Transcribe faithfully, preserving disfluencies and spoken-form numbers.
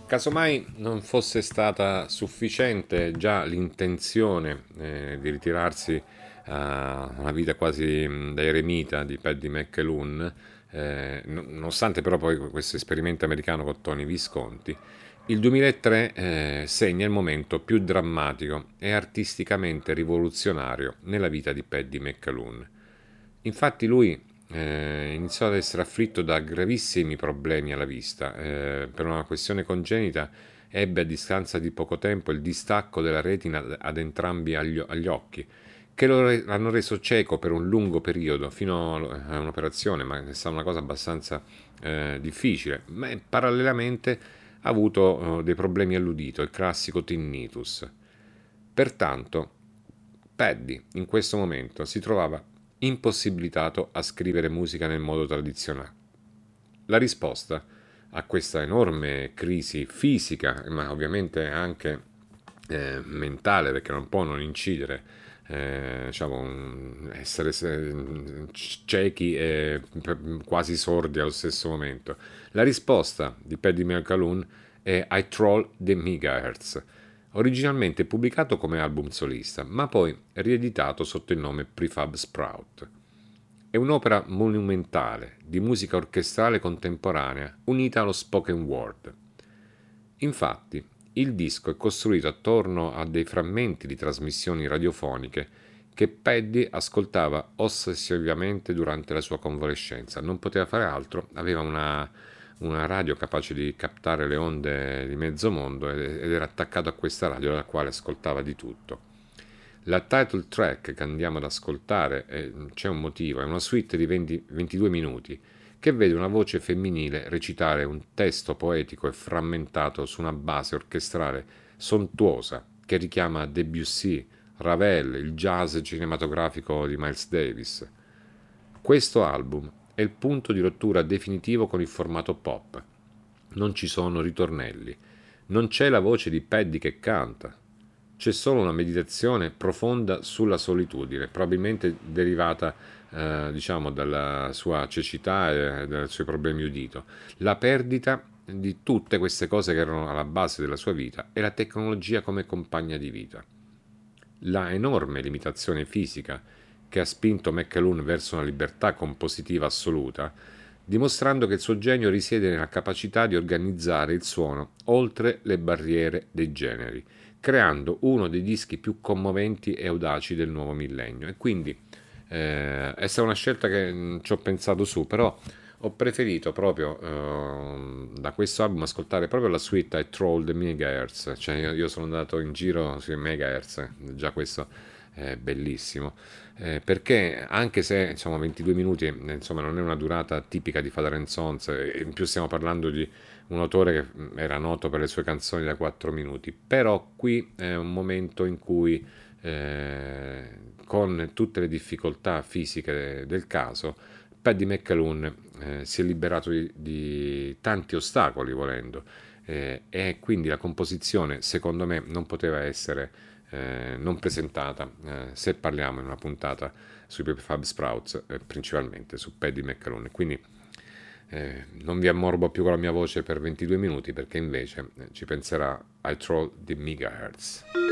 Casomai non fosse stata sufficiente già l'intenzione eh, di ritirarsi a una vita quasi mh, da eremita di Paddy McAloon, eh, no- nonostante però poi questo esperimento americano con Tony Visconti, il duemilatré eh, segna il momento più drammatico e artisticamente rivoluzionario nella vita di Paddy McAloon. Infatti lui eh, iniziò ad essere afflitto da gravissimi problemi alla vista. Eh, per una questione congenita ebbe a distanza di poco tempo il distacco della retina ad entrambi agli, agli occhi, che lo re- l'hanno reso cieco per un lungo periodo, fino a un'operazione, ma è stata una cosa abbastanza eh, difficile. Ma parallelamente ha avuto eh, dei problemi all'udito, il classico tinnitus. Pertanto, Paddy in questo momento si trovava impossibilitato a scrivere musica nel modo tradizionale. La risposta a questa enorme crisi fisica, ma ovviamente anche eh, mentale, perché non può non incidere, eh, diciamo, essere ciechi e quasi sordi allo stesso momento. La risposta di Paddy McAloon è I Troll the Megahertz, originalmente pubblicato come album solista, ma poi rieditato sotto il nome Prefab Sprout. È un'opera monumentale di musica orchestrale contemporanea unita allo spoken word. Infatti, il disco è costruito attorno a dei frammenti di trasmissioni radiofoniche che Paddy ascoltava ossessivamente durante la sua convalescenza. Non poteva fare altro, aveva una, una radio capace di captare le onde di mezzo mondo ed era attaccato a questa radio dalla quale ascoltava di tutto. La title track che andiamo ad ascoltare, eh, c'è un motivo, è una suite di venti, ventidue minuti che vede una voce femminile recitare un testo poetico e frammentato su una base orchestrale sontuosa che richiama Debussy, Ravel, il jazz cinematografico di Miles Davis. Questo album è il punto di rottura definitivo con il formato pop. Non ci sono ritornelli, non c'è la voce di Paddy che canta, c'è solo una meditazione profonda sulla solitudine, probabilmente derivata eh, diciamo dalla sua cecità e dai suoi problemi udito, la perdita di tutte queste cose che erano alla base della sua vita e la tecnologia come compagna di vita. La enorme limitazione fisica che ha spinto McAloon verso una libertà compositiva assoluta, dimostrando che il suo genio risiede nella capacità di organizzare il suono oltre le barriere dei generi, creando uno dei dischi più commoventi e audaci del nuovo millennio. E quindi eh, è stata una scelta che mh, ci ho pensato su, però ho preferito proprio eh, da questo album ascoltare proprio la suite I Trolled Megahertz, cioè io, io sono andato in giro sui megahertz, già questo è bellissimo, eh, perché anche se insomma ventidue minuti eh, insomma non è una durata tipica di Father and Sons, e in più stiamo parlando di un autore che era noto per le sue canzoni da quattro minuti, però qui è un momento in cui eh, con tutte le difficoltà fisiche del caso Paddy McAloon eh, si è liberato di, di tanti ostacoli volendo, eh, e quindi la composizione secondo me non poteva essere eh, non presentata eh, se parliamo in una puntata sui Fab Sprouts, eh, principalmente su Paddy McAloon. Quindi eh, non vi ammorbo più con la mia voce per ventidue minuti, perché invece eh, ci penserà I Troll di Megahertz.